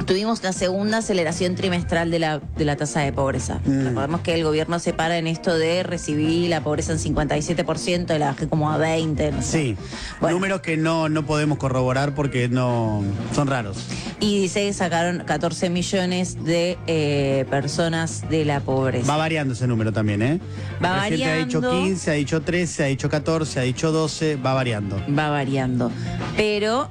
tuvimos la segunda aceleración trimestral de la tasa de pobreza. Recordemos que el gobierno se para en esto de recibir la pobreza en 57% y la bajé como a 20%. No sé. Sí, bueno. Números que no podemos corroborar porque no son raros. Y dice que sacaron 14 millones de personas de la pobreza. Va variando ese número también, ¿eh? Va El presidente variando. ha dicho 15, ha dicho 13, ha dicho 14, ha dicho 12, va variando. Va variando. Pero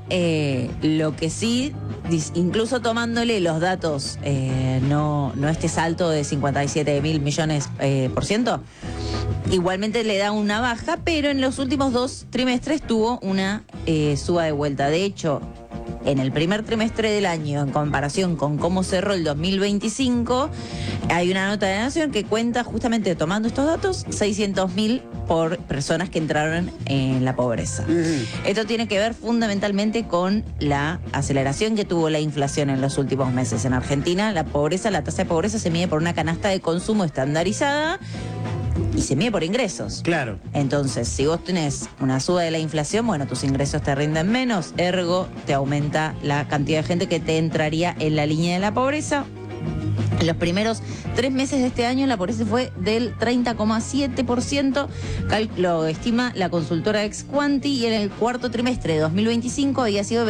lo que sí, incluso tomándole los datos, no este salto de 57 mil millones por ciento, igualmente le da una baja, pero en los últimos 2 trimestres tuvo una suba de vuelta. De hecho, en el primer trimestre del año, en comparación con cómo cerró el 2025, hay una nota de la Nación que cuenta, justamente tomando estos datos, 600.000 por personas que entraron en la pobreza. Esto tiene que ver fundamentalmente con la aceleración que tuvo la inflación en los últimos meses. En Argentina, la tasa de pobreza se mide por una canasta de consumo estandarizada y se mide por ingresos. Claro. Entonces, si vos tenés una suba de la inflación, bueno, tus ingresos te rinden menos, ergo te aumenta la cantidad de gente que te entraría en la línea de la pobreza. En los primeros 3 meses de este año la pobreza fue del 30,7%, lo estima la consultora Exquanti, y en el cuarto trimestre de 2025 había sido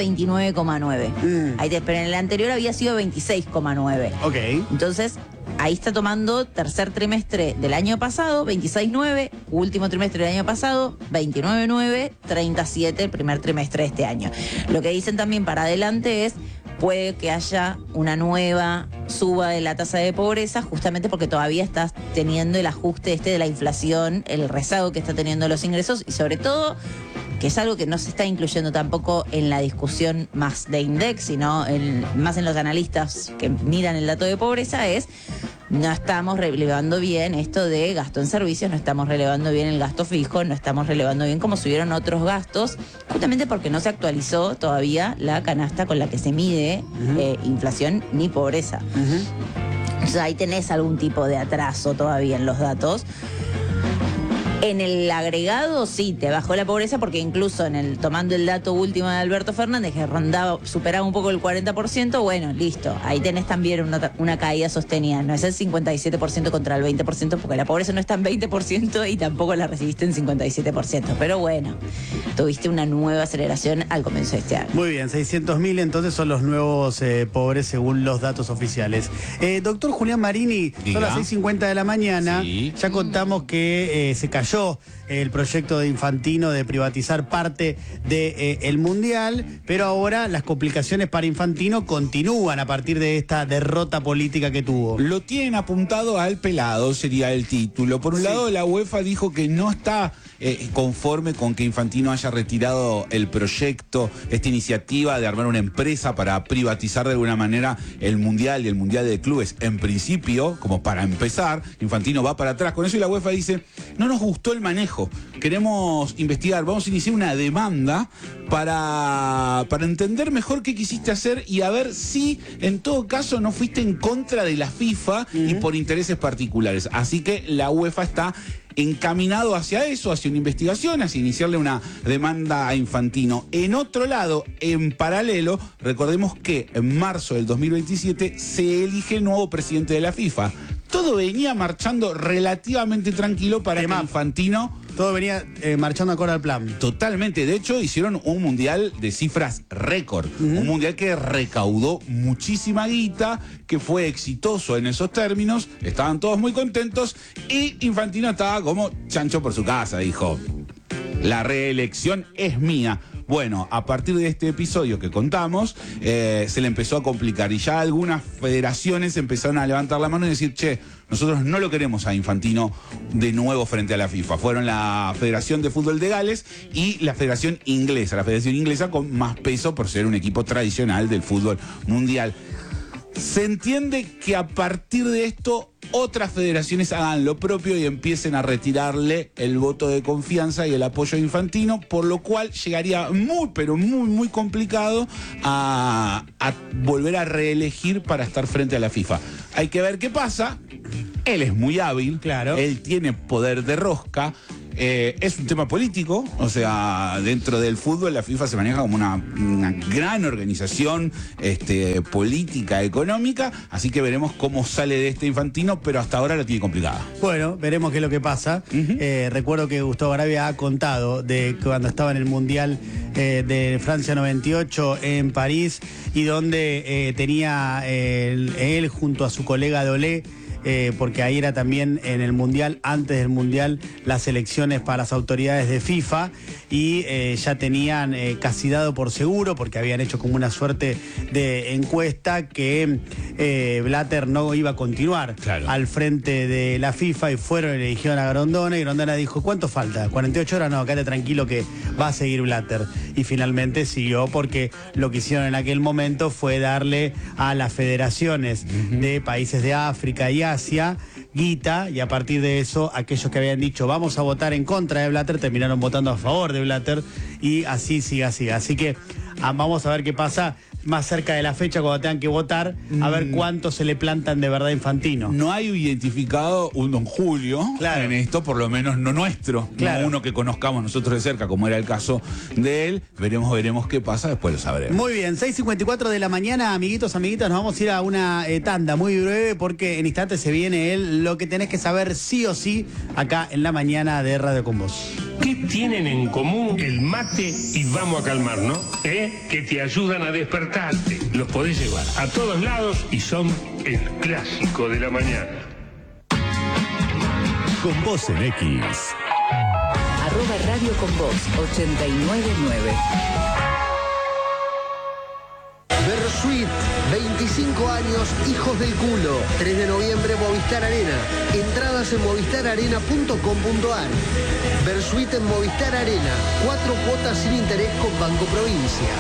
29,9%. Pero en el anterior había sido 26,9%. Ok. Entonces, ahí está tomando tercer trimestre del año pasado, 26,9%, último trimestre del año pasado, 29,9%, 37% el primer trimestre de este año. Lo que dicen también para adelante es, puede que haya una nueva suba de la tasa de pobreza, justamente porque todavía estás teniendo el ajuste de la inflación, el rezago que está teniendo los ingresos, y sobre todo, que es algo que no se está incluyendo tampoco en la discusión más de INDEC, sino más en los analistas que miran el dato de pobreza, es no estamos relevando bien esto de gasto en servicios, no estamos relevando bien el gasto fijo, no estamos relevando bien cómo subieron otros gastos, justamente porque no se actualizó todavía la canasta con la que se mide inflación ni pobreza. Entonces ahí tenés algún tipo de atraso todavía en los datos. En el agregado sí, te bajó la pobreza, porque incluso tomando el dato último de Alberto Fernández, que superaba un poco el 40%, bueno, listo, ahí tenés también una caída sostenida. No es el 57% contra el 20%, porque la pobreza no está en 20% y tampoco la recibiste en 57%. Pero bueno, tuviste una nueva aceleración al comienzo de este año. Muy bien, 600.000 entonces son los nuevos pobres según los datos oficiales. Doctor Julián Marini, son las 6:50 de la mañana. Sí. Ya contamos que se cayó el proyecto de Infantino de privatizar parte del Mundial, pero ahora las complicaciones para Infantino continúan a partir de esta derrota política que tuvo. Lo tienen apuntado al pelado, sería el título. Por un lado, la UEFA dijo que no está conforme con que Infantino haya retirado el proyecto, esta iniciativa de armar una empresa para privatizar de alguna manera el Mundial y el Mundial de Clubes. En principio, como para empezar, Infantino va para atrás con eso, y la UEFA dice, no nos gustó el manejo, queremos investigar, vamos a iniciar una demanda para entender mejor qué quisiste hacer y a ver si en todo caso no fuiste en contra de la FIFA y por intereses particulares. Así que la UEFA está encaminado hacia eso, hacia una investigación, hacia iniciarle una demanda a Infantino. En otro lado, en paralelo, recordemos que en marzo del 2027 se elige el nuevo presidente de la FIFA. Todo venía marchando relativamente tranquilo para que Infantino... Todo venía marchando acorde al plan. Totalmente. De hecho, hicieron un mundial de cifras récord. Un mundial que recaudó muchísima guita, que fue exitoso en esos términos. Estaban todos muy contentos y Infantino estaba como chancho por su casa. Dijo, la reelección es mía. Bueno, a partir de este episodio que contamos, se le empezó a complicar y ya algunas federaciones empezaron a levantar la mano y decir, che, nosotros no lo queremos a Infantino de nuevo frente a la FIFA. Fueron la Federación de Fútbol de Gales y la Federación Inglesa. La Federación Inglesa con más peso por ser un equipo tradicional del fútbol mundial. Se entiende que a partir de esto otras federaciones hagan lo propio y empiecen a retirarle el voto de confianza y el apoyo a Infantino, por lo cual llegaría muy, pero muy, muy complicado a volver a reelegir para estar frente a la FIFA. Hay que ver qué pasa. Él es muy hábil, claro. Él tiene poder de rosca. Es un tema político, o sea, dentro del fútbol la FIFA se maneja como una gran organización política, económica, así que veremos cómo sale de este Infantino, pero hasta ahora la tiene complicada. Bueno, veremos qué es lo que pasa. Recuerdo que Gustavo Garavia ha contado de cuando estaba en el Mundial de Francia 98 en París y donde tenía él junto a su colega Dolé, porque ahí era también en el Mundial, antes del Mundial, las elecciones para las autoridades de FIFA y ya tenían casi dado por seguro, porque habían hecho como una suerte de encuesta que Blatter no iba a continuar al frente de la FIFA y fueron y le dijeron a Grondona y Grondona dijo, ¿cuánto falta? 48 horas, no, quédate tranquilo que va a seguir Blatter. Y finalmente siguió porque lo que hicieron en aquel momento fue darle a las federaciones de países de África y Asia guita, y a partir de eso aquellos que habían dicho vamos a votar en contra de Blatter terminaron votando a favor de Blatter y así sigue. Así que vamos a ver qué pasa más cerca de la fecha cuando tengan que votar, a ver cuántos se le plantan de verdad Infantino. No hay identificado un Don Julio en esto, por lo menos no nuestro, no uno que conozcamos nosotros de cerca, como era el caso de él. Veremos qué pasa, después lo sabremos. Muy bien, 6:54 de la mañana, amiguitos, amiguitas, nos vamos a ir a una tanda muy breve porque en instantes se viene lo que tenés que saber sí o sí acá en la mañana de Radio Con Vos. ¿Qué tienen en común el mate y vamos a calmarnos? Que te ayudan a despertarte. Los podés llevar a todos lados y son el clásico de la mañana. Con Vos en X. @Radio Con Vos 899. Versuit, 25 años, hijos del culo. 3 de noviembre, Movistar Arena. Entradas en movistararena.com.ar. Versuit en Movistar Arena. 4 cuotas sin interés con Banco Provincia.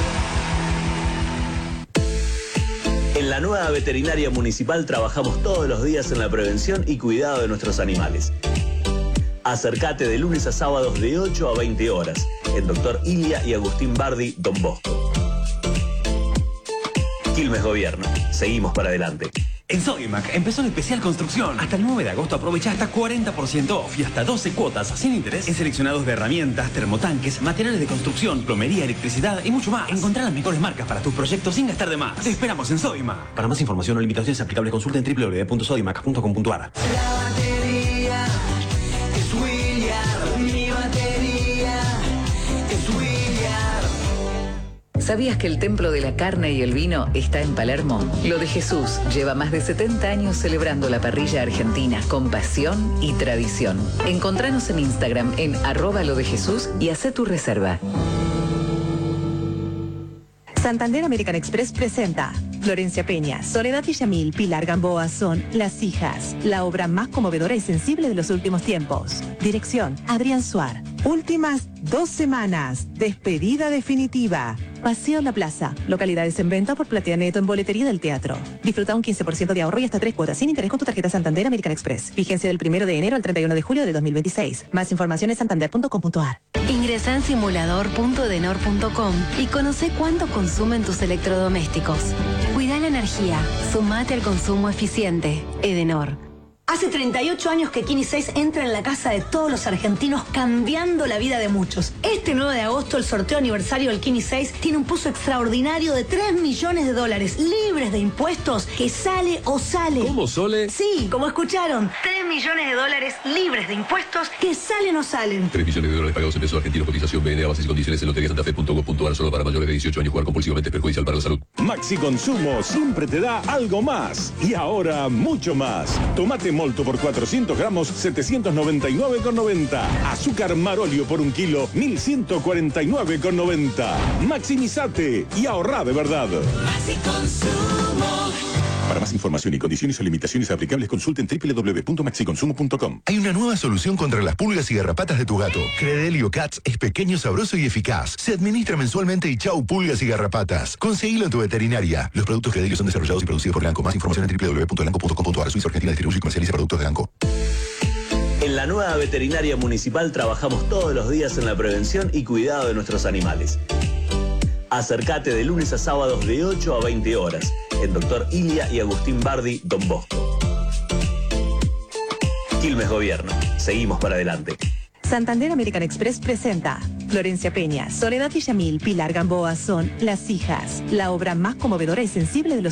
En la nueva veterinaria municipal trabajamos todos los días en la prevención y cuidado de nuestros animales. Acércate de lunes a sábados de 8 a 20 horas. En Dr. Ilia y Agustín Bardi, Don Bosco. Quilmes Gobierno. Seguimos para adelante. En Sodimac empezó el especial construcción. Hasta el 9 de agosto aprovecha hasta 40% off y hasta 12 cuotas sin interés en seleccionados de herramientas, termotanques, materiales de construcción, plomería, electricidad y mucho más. Encontrá las mejores marcas para tus proyectos sin gastar de más. Te esperamos en Sodimac. Para más información o limitaciones aplicables consulta en www.sodimac.com.ar. La batería es William, mi batería es William. ¿Sabías que el templo de la carne y el vino está en Palermo? Lo de Jesús lleva más de 70 años celebrando la parrilla argentina con pasión y tradición. Encontranos en Instagram en @lodejesús y hacé tu reserva. Santander American Express presenta Florencia Peña, Soledad Villamil, Pilar Gamboa son Las Hijas, la obra más conmovedora y sensible de los últimos tiempos. Dirección, Adrián Suar. Últimas 2 semanas. Despedida definitiva. Paseo La Plaza. Localidades en venta por Platianeto en boletería del teatro. Disfruta un 15% de ahorro y hasta 3 cuotas sin interés con tu tarjeta Santander American Express. Vigencia del 1 de enero al 31 de julio de 2026. Más información en santander.com.ar. Ingresa en simulador.edenor.com y conoce cuánto consumen tus electrodomésticos. Cuida la energía. Sumate al consumo eficiente. Edenor. Hace 38 años que Kini 6 entra en la casa de todos los argentinos, cambiando la vida de muchos. Este 9 de agosto, el sorteo aniversario del Kini 6 tiene un pozo extraordinario de $3 millones libres de impuestos, que sale o sale. ¿Cómo, Sole? Sí, como escucharon, $3 millones libres de impuestos, que salen o salen. $3 millones pagados en pesos argentinos. Cotización BNA, bases y condiciones en loteriasantafe.gov.ar. Solo para mayores de 18 años. Jugar compulsivamente es perjudicial para la salud. Maxi Consumo siempre te da algo más. Y ahora mucho más. Tomate molto por 400 gramos, 799,90. Azúcar Marolio por 1 kilo, 1149,90. Maximizate y ahorrá de verdad. Maxi Consumo. Para más información y condiciones o limitaciones aplicables, consulten www.maxiconsumo.com. Hay una nueva solución contra las pulgas y garrapatas de tu gato. Credelio Cats es pequeño, sabroso y eficaz. Se administra mensualmente y chau pulgas y garrapatas. Conseguilo en tu veterinaria. Los productos Credelio son desarrollados y producidos por Elanco. Más información en www.elanco.com.ar. Suiza Argentina distribuye y comercializa productos de Elanco. En la nueva veterinaria municipal trabajamos todos los días en la prevención y cuidado de nuestros animales. Acércate de lunes a sábados de 8 a 20 horas. En Dr. Ilia y Agustín Bardi, Don Bosco. Quilmes Gobierno. Seguimos para adelante. Santander American Express presenta Florencia Peña, Soledad Villamil, Pilar Gamboa son Las Hijas, la obra más conmovedora y sensible de los